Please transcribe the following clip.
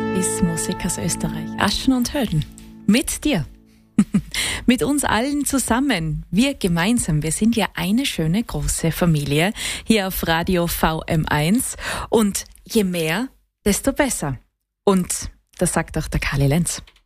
ist Musik aus Österreich. Aschen und Hölden. Mit dir. Mit uns allen zusammen. Wir gemeinsam. Wir sind ja eine schöne große Familie hier auf Radio VM1. Und je mehr, desto besser. Und das sagt auch der Kali Lenz.